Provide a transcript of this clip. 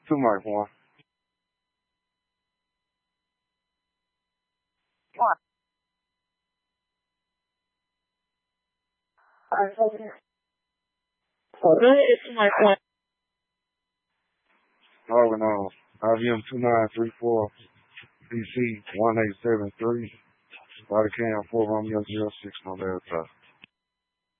Two Mike 1. What? Okay, it's Mike 1. Calling on IBM 2934 BC 1873. Body cam 4 Romeo 06 on the outside.